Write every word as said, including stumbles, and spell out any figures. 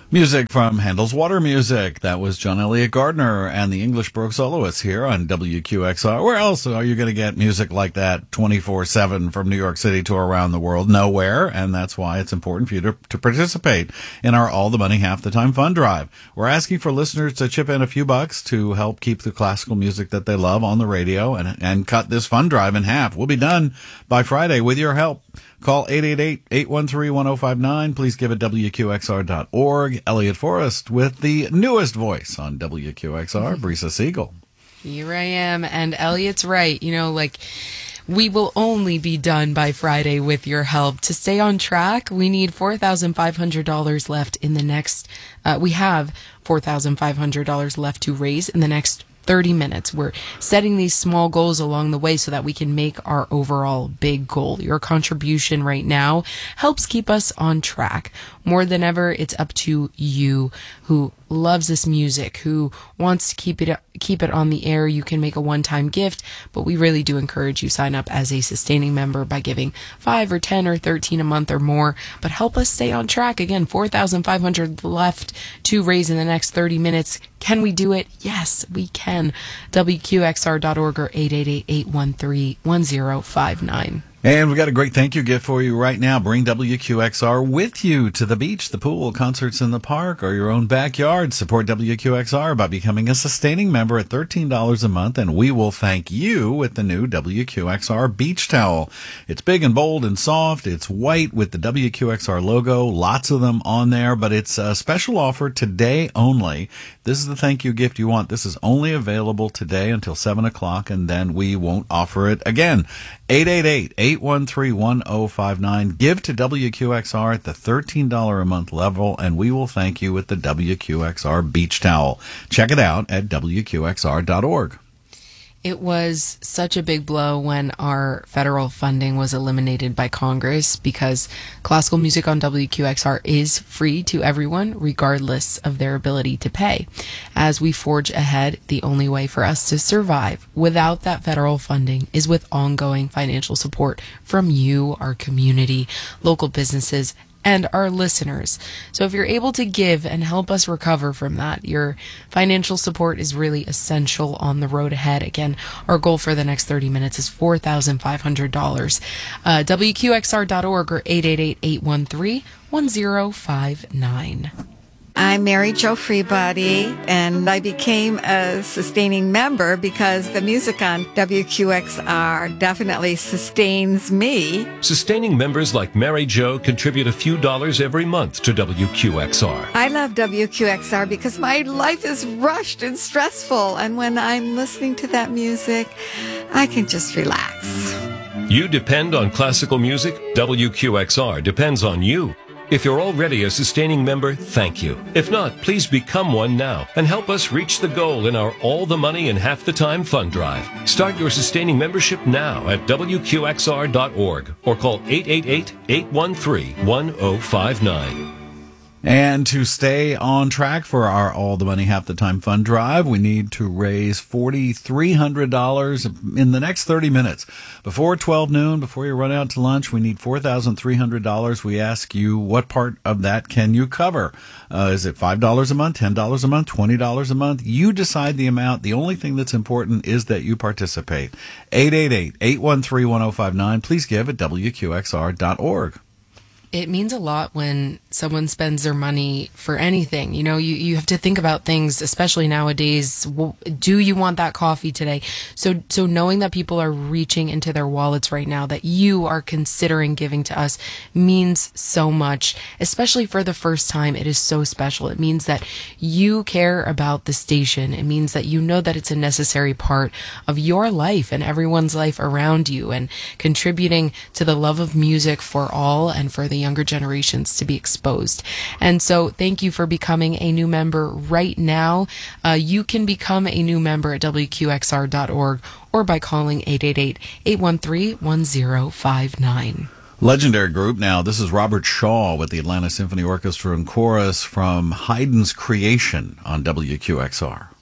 Music from Handel's Water Music. That was John Elliott Gardner and the English Baroque Soloists here on W Q X R. Where else are you going to get music like that twenty-four seven from New York City to around the world? Nowhere. And that's why it's important for you to, to participate in our All the Money Half the Time fund drive. We're asking for listeners to chip in a few bucks to help keep the classical music that they love on the radio and, and cut this fund drive in half. We'll be done by Friday with your help. Call eight eight eight, eight one three, one oh five nine. Please give it W Q X R dot org. Elliot Forrest with the newest voice on W Q X R, Brisa Siegel. Here I am, and Elliot's right. You know, like, we will only be done by Friday with your help. To stay on track, we need four thousand five hundred dollars left in the next, uh, we have four thousand five hundred dollars left to raise in the next thirty minutes. We're setting these small goals along the way so that we can make our overall big goal. Your contribution right now helps keep us on track. More than ever, it's up to you who loves this music, who wants to keep it keep it on the air. You can make a one-time gift, but we really do encourage you sign up as a sustaining member by giving five or ten or thirteen a month or more. But help us stay on track. Again, four thousand five hundred left to raise in the next thirty minutes. Can we do it? Yes, we can. W Q X R dot org or eight eight eight, eight one three, one oh five nine. And we've got a great thank you gift for you right now. Bring W Q X R with you to the beach, the pool, concerts in the park, or your own backyard. Support W Q X R by becoming a sustaining member at thirteen dollars a month, and we will thank you with the new W Q X R beach towel. It's big and bold and soft. It's white with the W Q X R logo. Lots of them on there, but it's a special offer today only. This is the thank you gift you want. This is only available today until seven o'clock, and then we won't offer it again. eight eight eight, eight one three, one oh five nine. Give to W Q X R at the thirteen dollars a month level, and we will thank you with the W Q X R beach towel. Check it out at W Q X R dot org. It was such a big blow when our federal funding was eliminated by Congress, because classical music on W Q X R is free to everyone, regardless of their ability to pay. As we forge ahead, the only way for us to survive without that federal funding is with ongoing financial support from you, our community, local businesses, and our listeners. So if you're able to give and help us recover from that, your financial support is really essential on the road ahead. Again, our goal for the next thirty minutes is four thousand five hundred dollars. Uh, W Q X R dot org or eight eight eight, eight one three, one oh five nine. I'm Mary Jo Freebody, and I became a sustaining member because the music on W Q X R definitely sustains me. Sustaining members like Mary Jo contribute a few dollars every month to W Q X R. I love W Q X R because my life is rushed and stressful, and when I'm listening to that music, I can just relax. You depend on classical music? W Q X R depends on you. If you're already a sustaining member, thank you. If not, please become one now and help us reach the goal in our All the Money in Half the Time fund drive. Start your sustaining membership now at W Q X R dot org or call eight eight eight, eight one three, one oh five nine. And to stay on track for our All the Money Half the Time fund drive, we need to raise four thousand three hundred dollars in the next thirty minutes. Before twelve noon, before you run out to lunch, we need four thousand three hundred dollars. We ask you, what part of that can you cover? Uh, is it five dollars a month, ten dollars a month, twenty dollars a month? You decide the amount. The only thing that's important is that you participate. eight eight eight, eight one three, one oh five nine. Please give at W Q X R dot org. It means a lot when someone spends their money for anything. You know, you, you have to think about things, especially nowadays. Do you want that coffee today? So, so knowing that people are reaching into their wallets right now, that you are considering giving to us, means so much, especially for the first time. It is so special. It means that you care about the station. It means that you know that it's a necessary part of your life and everyone's life around you, and contributing to the love of music for all and for the younger generations to be exposed. And so thank you for becoming a new member right now. Uh, you can become a new member at W Q X R dot org or by calling eight eight eight, eight one three, one oh five nine. Legendary group. Now, this is Robert Shaw with the Atlanta Symphony Orchestra and Chorus from Haydn's Creation on W Q X R.